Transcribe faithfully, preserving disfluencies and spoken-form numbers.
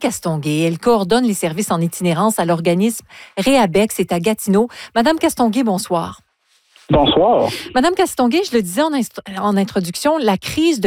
Castonguay. Elle coordonne les services en itinérance à l'organisme Réabex, c'est à Gatineau. Madame Castonguay, bonsoir. Bonsoir. Madame Castonguay, je le disais en, inst- en introduction, la crise de